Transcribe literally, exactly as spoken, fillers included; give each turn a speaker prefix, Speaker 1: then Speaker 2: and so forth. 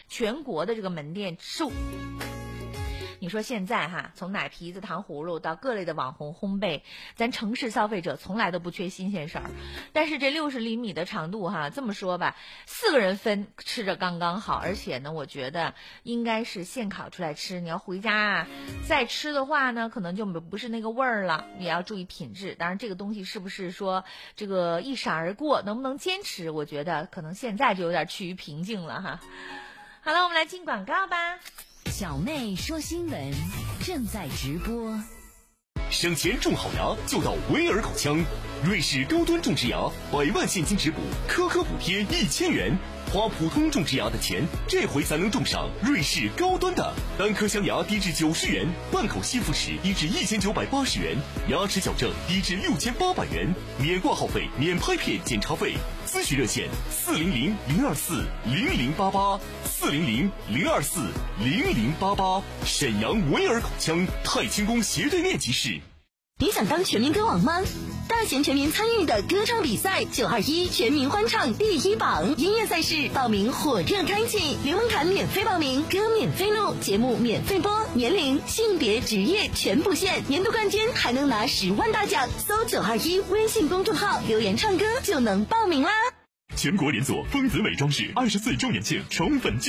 Speaker 1: 全国的这个门店数。你说现在哈，从奶皮子、糖葫芦到各类的网红烘焙，咱城市消费者从来都不缺新鲜事儿。但是这六十厘米的长度哈，这么说吧，四个人分吃着刚刚好，而且呢，我觉得应该是现烤出来吃。你要回家啊再吃的话呢，可能就不是那个味儿了。也要注意品质。当然，这个东西是不是说这个一闪而过，能不能坚持？我觉得可能现在就有点趋于瓶颈了哈。好了，我们来进广告吧。
Speaker 2: 小妹说新闻正在直播。
Speaker 3: 省钱种好牙就到维尔口腔，瑞士高端种植牙，百万现金质补，颗颗补贴一千元。花普通种植牙的钱，这回咱能种上瑞士高端的。单颗镶牙低至九十元，半口吸附齿低至一千九百八十元，牙齿矫正低至六千八百元，免挂号费，免拍片检查费。咨询热线：四零零零二四零零八八，四零零零二四零零八八。沈阳维尔口腔太清宫斜对面集市。
Speaker 2: 你想当全民歌王吗？大型全民参与的歌唱比赛九二一全民欢唱第一榜音乐赛事报名火热开启，零门槛免费报名，歌免费录，节目免费播，年龄、性别、职业全不限，年度冠军还能拿十万大奖。搜九二一微信公众号留言唱歌就能报名啦。
Speaker 3: 全国连锁丰子美装饰二十四周年庆宠粉